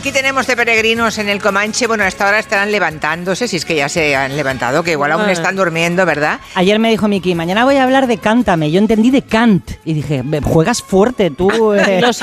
aquí tenemos de peregrinos en el Comanche. Bueno, a esta hora estarán levantándose, si es que ya se han levantado, que igual aún están durmiendo, ¿verdad? Ayer me dijo Miki, mañana voy a hablar de Cántame. Yo entendí de Kant y dije, juegas fuerte tú.